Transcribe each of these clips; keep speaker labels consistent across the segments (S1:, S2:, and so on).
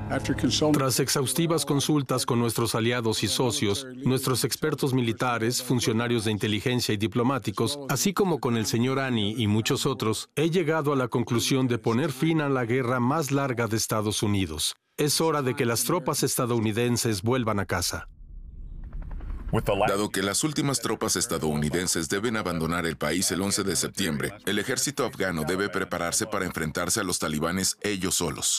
S1: Tras exhaustivas consultas con nuestros aliados y socios, nuestros expertos militares, funcionarios de inteligencia y diplomáticos, así como con el señor Annie y muchos otros, he llegado a la conclusión de poner fin a la guerra más larga de Estados Unidos. Es hora de que las tropas estadounidenses vuelvan a casa.
S2: Dado que las últimas tropas estadounidenses deben abandonar el país el 11 de septiembre, el ejército afgano debe prepararse para enfrentarse a los talibanes ellos solos.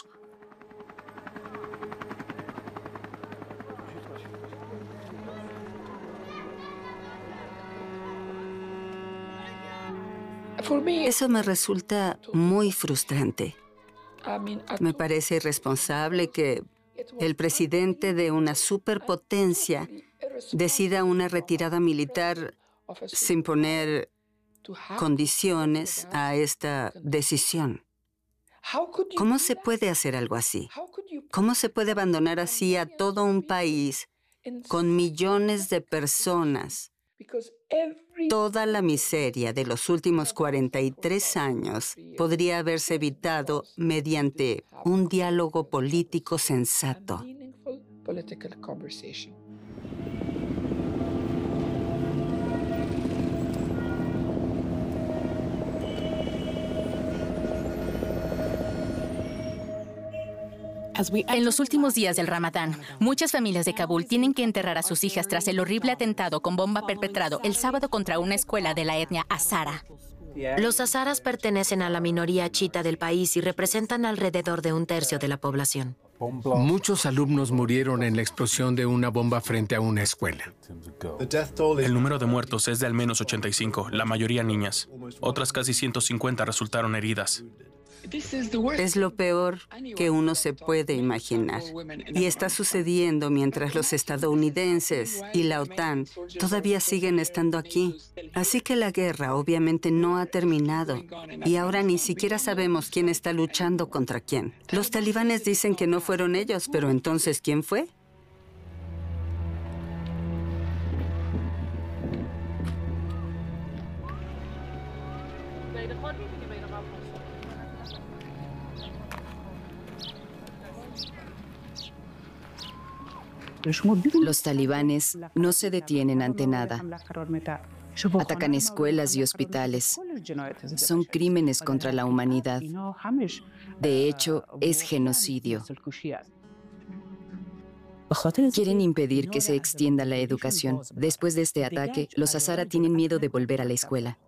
S3: Eso me resulta muy frustrante. Me parece irresponsable que el presidente de una superpotencia decida una retirada militar sin poner condiciones a esta decisión. ¿Cómo se puede hacer algo así? ¿Cómo se puede abandonar así a todo un país con millones de personas? Toda la miseria de los últimos 43 años podría haberse evitado mediante un diálogo político sensato.
S4: En los últimos días del Ramadán, muchas familias de Kabul tienen que enterrar a sus hijas tras el horrible atentado con bomba perpetrado el sábado contra una escuela de la etnia Hazara.
S5: Los hazaras pertenecen a la minoría chiita del país y representan alrededor de 1/3 de la población.
S6: Muchos alumnos murieron en la explosión de una bomba frente a una escuela.
S7: El número de muertos es de al menos 85, la mayoría niñas. Otras casi 150 resultaron heridas.
S3: Es lo peor que uno se puede imaginar. Y está sucediendo mientras los estadounidenses y la OTAN todavía siguen estando aquí. Así que la guerra obviamente no ha terminado. Y ahora ni siquiera sabemos quién está luchando contra quién. Los talibanes dicen que no fueron ellos, pero entonces, ¿quién fue?
S8: Los talibanes no se detienen ante nada. Atacan escuelas y hospitales. Son crímenes contra la humanidad. De hecho, es genocidio. Quieren impedir que se extienda la educación. Después de este ataque, los Hazara tienen miedo de volver a la escuela.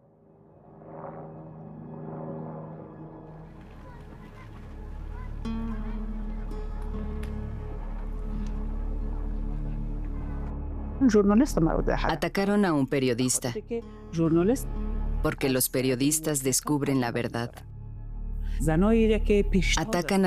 S8: Atacaron a un periodista porque los periodistas descubren la verdad. Atacan